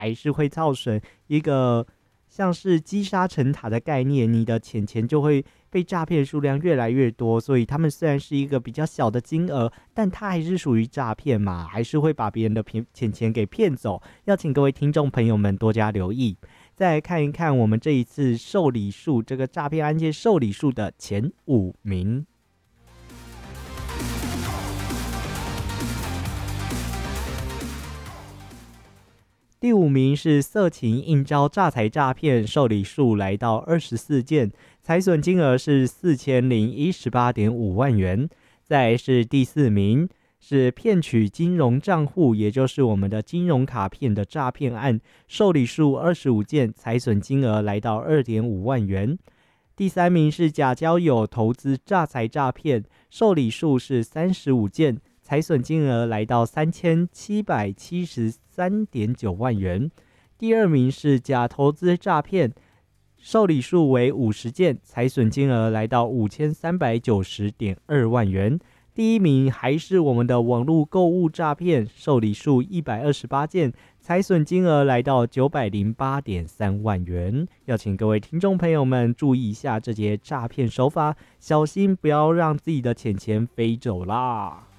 还是会造成一个像是积沙成塔的概念，你的钱就会被诈骗数量越来越多。所以他们虽然是一个比较小的金额，但它还是属于诈骗嘛，还是会把别人的钱给骗走。要请各位听众朋友们多加留意。再来看一看我们这一次受理数这个诈骗案件受理数的前5名。第5名是色情应招诈财诈骗，受理数来到24件，财损金额是4018.5万元。再来是第4名，是骗取金融账户，也就是我们的金融卡片的诈骗案，受理数25件，财损金额来到2.5万元。第3名是假交友投资诈财诈骗，受理数是35件，财损金额来到3773.9万元。第2名是假投资诈骗，受理数为50件，财损金额来到5390.2万元。第1名还是我们的网络购物诈骗，受理数128件，财损金额来到908.3万元。要请各位听众朋友们注意一下这些诈骗手法，小心不要让自己的钱飞走啦。